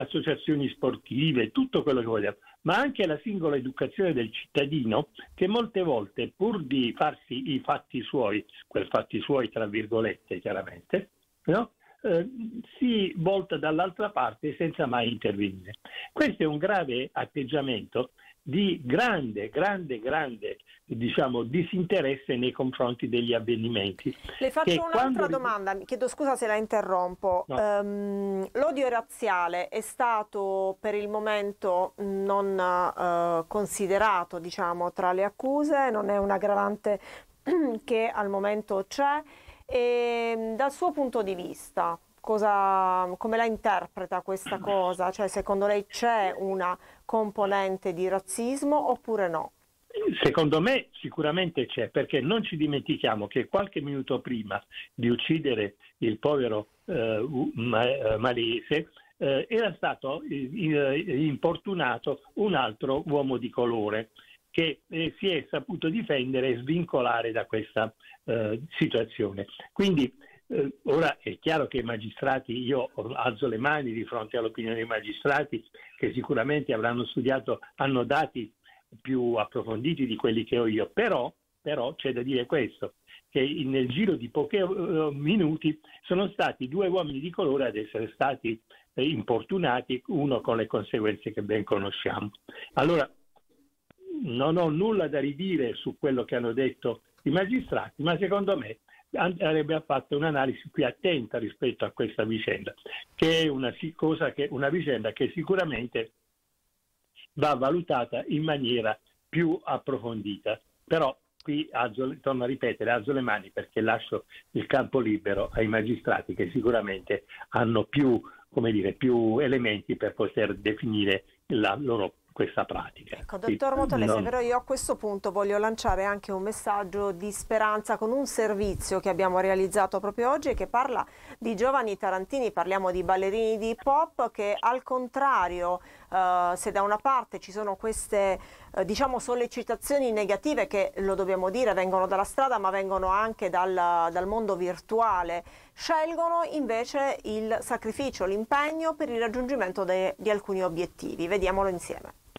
associazioni sportive, tutto quello che vogliamo, ma anche la singola educazione del cittadino, che molte volte, pur di farsi i fatti suoi, quei fatti suoi tra virgolette chiaramente, no? Si volta dall'altra parte senza mai intervenire. Questo è un grave atteggiamento di grande diciamo, disinteresse nei confronti degli avvenimenti. Le faccio un'altra domanda, chiedo scusa se la interrompo. No. L'odio razziale è stato per il momento non considerato, diciamo, tra le accuse, non è un aggravante che al momento c'è. E dal suo punto di vista, come la interpreta questa cosa? Cioè, secondo lei c'è una componente di razzismo oppure no? Secondo me sicuramente c'è, perché non ci dimentichiamo che qualche minuto prima di uccidere il povero malese era stato importunato un altro uomo di colore che si è saputo difendere e svincolare da questa situazione. Quindi ora è chiaro che i magistrati, io alzo le mani di fronte all'opinione dei magistrati, che sicuramente avranno studiato, hanno dati più approfonditi di quelli che ho io, però c'è da dire questo, che nel giro di pochi minuti sono stati 2 uomini di colore ad essere stati importunati, uno con le conseguenze che ben conosciamo. Allora, non ho nulla da ridire su quello che hanno detto i magistrati, ma secondo me andrebbe fatta un'analisi più attenta rispetto a questa vicenda, che è una vicenda che sicuramente va valutata in maniera più approfondita. Però qui torno a ripetere, alzo le mani perché lascio il campo libero ai magistrati, che sicuramente hanno più elementi per poter definire la loro questa pratica. Ecco, dottor Motolese, però io a questo punto voglio lanciare anche un messaggio di speranza con un servizio che abbiamo realizzato proprio oggi e che parla di giovani tarantini, parliamo di ballerini di hip hop che al contrario, se da una parte ci sono queste diciamo sollecitazioni negative che, lo dobbiamo dire, vengono dalla strada ma vengono anche dal mondo virtuale, scelgono invece il sacrificio, l'impegno per il raggiungimento di alcuni obiettivi. Vediamolo insieme.